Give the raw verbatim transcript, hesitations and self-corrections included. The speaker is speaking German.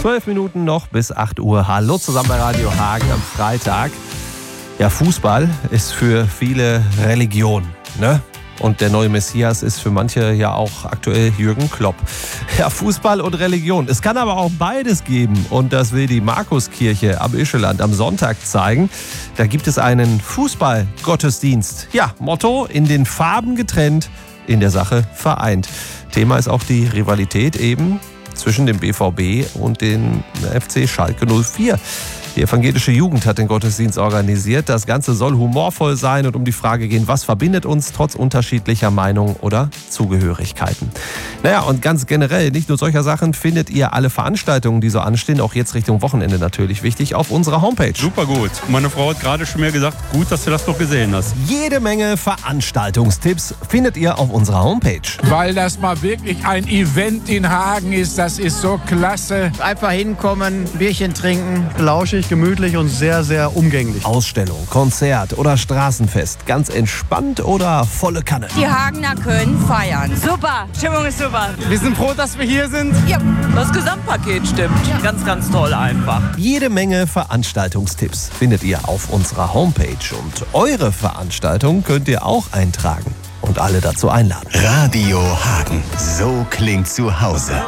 Zwölf Minuten noch bis acht Uhr. Hallo zusammen bei Radio Hagen am Freitag. Ja, Fußball ist für viele Religion, ne? Und der neue Messias ist für manche ja auch aktuell Jürgen Klopp. Ja, Fußball und Religion. Es kann aber auch beides geben. Und das will die Markuskirche am Ischeland am Sonntag zeigen. Da gibt es einen Fußballgottesdienst. Ja, Motto: in den Farben getrennt, in der Sache vereint. Thema ist auch die Rivalität eben zwischen dem B V B und dem F C Schalke null vier. Die evangelische Jugend hat den Gottesdienst organisiert. Das Ganze soll humorvoll sein und um die Frage gehen, was verbindet uns trotz unterschiedlicher Meinungen oder Zugehörigkeiten. Naja, und ganz generell, nicht nur solcher Sachen, findet ihr alle Veranstaltungen, die so anstehen, auch jetzt Richtung Wochenende natürlich wichtig, auf unserer Homepage. Super gut. Meine Frau hat gerade schon mir gesagt, gut, dass du das noch gesehen hast. Jede Menge Veranstaltungstipps findet ihr auf unserer Homepage. Weil das mal wirklich ein Event in Hagen ist, das ist so klasse. Einfach hinkommen, Bierchen trinken, lauschig, gemütlich und sehr, sehr umgänglich. Ausstellung, Konzert oder Straßenfest. Ganz entspannt oder volle Kanne. Die Hagener können feiern. Super, Stimmung ist super. Wir sind froh, dass wir hier sind. Ja, das Gesamtpaket stimmt. Ja. Ganz, ganz toll einfach. Jede Menge Veranstaltungstipps findet ihr auf unserer Homepage. Und eure Veranstaltung könnt ihr auch eintragen und alle dazu einladen. Radio Hagen. So klingt zu Hause.